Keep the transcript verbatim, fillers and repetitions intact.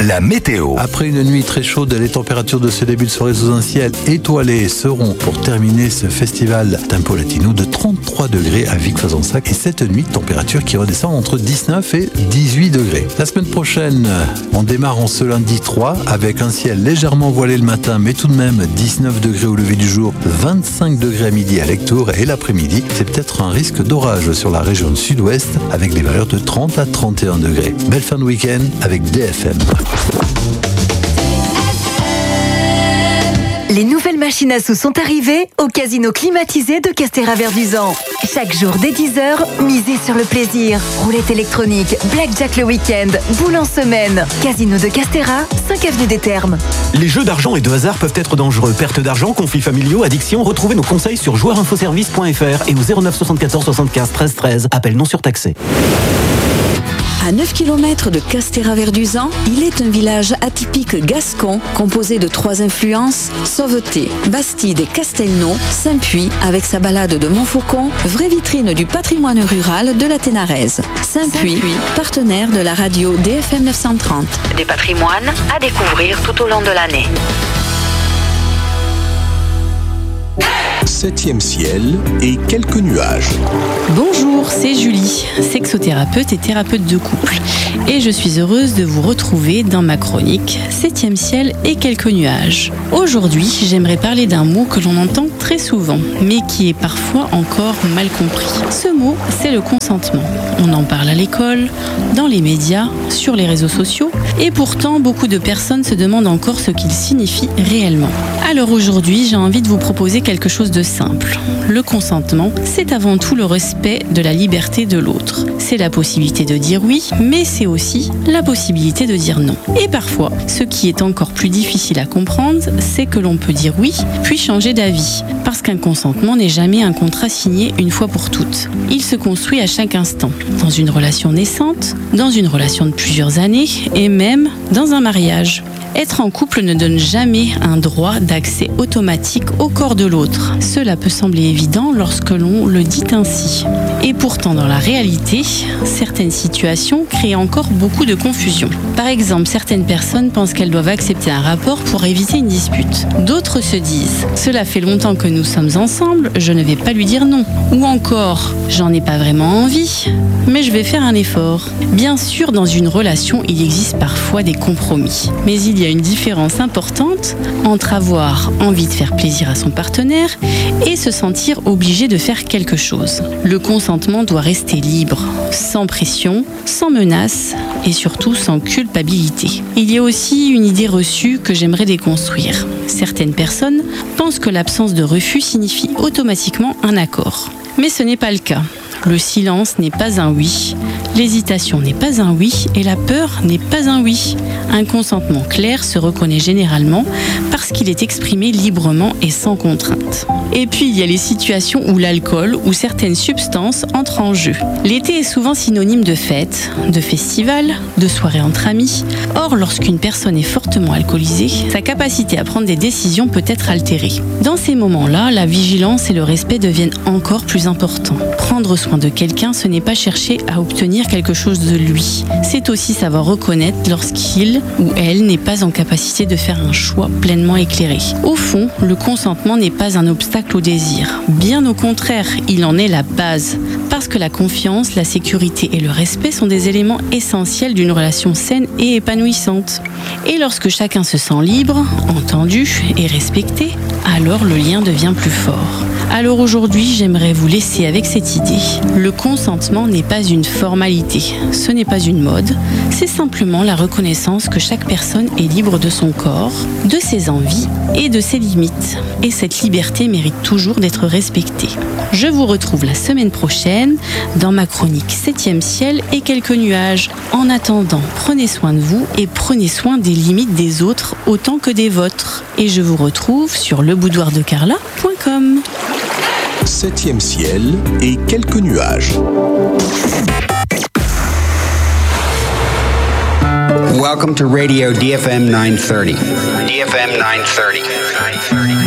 la météo. Après une nuit très chaude, les températures de ce début de soirée sous un ciel étoilé seront, pour terminer ce festival Tempo Latino, de trente-trois degrés à Vic-Fezensac. Et cette nuit, température qui redescend entre dix-neuf et dix-huit degrés. La semaine prochaine, on démarre en ce lundi trois avec un ciel légèrement voilé le matin, mais tout de même dix-neuf degrés au lever du jour, vingt-cinq degrés à midi à Lectoure, et l'après-midi, c'est peut-être un risque d'orage sur la région sud-ouest avec des valeurs de trente à trente et un degrés. Belle fin de week-end avec D F M. Les nouvelles machines à sous sont arrivées au casino climatisé de Castéra-Verduzan. Chaque jour dès dix heures, misez sur le plaisir. Roulette électronique, blackjack le week-end, boule en semaine. Casino de Castéra, cinq avenue des Thermes. Les jeux d'argent et de hasard peuvent être dangereux. Perte d'argent, conflits familiaux, addiction. Retrouvez nos conseils sur joueurs info service point f r et au zéro neuf soixante-quatorze soixante-quinze treize treize. Appel non surtaxé. À neuf kilomètres de Castéra-Verduzan, il est un village atypique gascon composé de trois influences, Sauveté, Bastide et Castelnau, Saint-Puy avec sa balade de Montfaucon, vraie vitrine du patrimoine rural de la Ténaraise. Saint-Puy, partenaire de la radio D F M neuf cent trente. Des patrimoines à découvrir tout au long de l'année. Septième ciel et quelques nuages. Bonjour, c'est Julie, sexothérapeute et thérapeute de couple. Et je suis heureuse de vous retrouver dans ma chronique Septième ciel et quelques nuages. Aujourd'hui, j'aimerais parler d'un mot que l'on entend très souvent, mais qui est parfois encore mal compris. Ce mot, c'est le consentement. On en parle à l'école, dans les médias, sur les réseaux sociaux, et pourtant beaucoup de personnes se demandent encore ce qu'il signifie réellement. Alors aujourd'hui, j'ai envie de vous proposer quelque chose de simple. Le consentement, c'est avant tout le respect de la liberté de l'autre. C'est la possibilité de dire oui, mais c'est aussi la possibilité de dire non. Et parfois, ce qui est encore plus difficile à comprendre, c'est que l'on peut dire oui, puis changer d'avis. Parce qu'un consentement n'est jamais un contrat signé une fois pour toutes. Il se construit à chaque instant, dans une relation naissante, dans une relation de plusieurs années, et même dans un mariage. Être en couple ne donne jamais un droit d'accès automatique au corps de l'autre. Cela peut sembler évident lorsque l'on le dit ainsi. Et pourtant, dans la réalité, certaines situations créent encore beaucoup de confusion. Par exemple, certaines personnes pensent qu'elles doivent accepter un rapport pour éviter une dispute. D'autres se disent « Cela fait longtemps que nous sommes ensemble, je ne vais pas lui dire non ». Ou encore « J'en ai pas vraiment envie, mais je vais faire un effort ». Bien sûr, dans une relation, il existe parfois des compromis. Mais il y a une différence importante entre avoir envie de faire plaisir à son partenaire et se sentir obligé de faire quelque chose. Le consentement doit rester libre, sans pression, sans menace et surtout sans culpabilité. Il y a aussi une idée reçue que j'aimerais déconstruire. Certaines personnes pensent que l'absence de refus signifie automatiquement un accord. Mais ce n'est pas le cas. Le silence n'est pas un oui, l'hésitation n'est pas un oui et la peur n'est pas un oui. Un consentement clair se reconnaît généralement parce qu'il est exprimé librement et sans contrainte. Et puis il y a les situations où l'alcool ou certaines substances entrent en jeu. L'été est souvent synonyme de fête, de festival, de soirée entre amis. Or, lorsqu'une personne est fortement alcoolisée, sa capacité à prendre des décisions peut être altérée. Dans ces moments-là, la vigilance et le respect deviennent encore plus importants. Prendre soin de quelqu'un, ce n'est pas chercher à obtenir quelque chose de lui. C'est aussi savoir reconnaître lorsqu'il ou elle n'est pas en capacité de faire un choix pleinement éclairé. Au fond, le consentement n'est pas un obstacle au désir. Bien au contraire, il en est la base. Parce que la confiance, la sécurité et le respect sont des éléments essentiels d'une relation saine et épanouissante. Et lorsque chacun se sent libre, entendu et respecté, alors le lien devient plus fort. Alors aujourd'hui, j'aimerais vous laisser avec cette idée. Le consentement n'est pas une formalité, ce n'est pas une mode, c'est simplement la reconnaissance que chaque personne est libre de son corps, de ses envies et de ses limites. Et cette liberté mérite toujours d'être respectée. Je vous retrouve la semaine prochaine dans ma chronique Septième ciel et quelques nuages. En attendant, prenez soin de vous et prenez soin des limites des autres autant que des vôtres. Et je vous retrouve sur le boudoir de carla point com. Septième ciel et quelques nuages. Welcome to Radio D F M nine thirty. D F M nine thirty.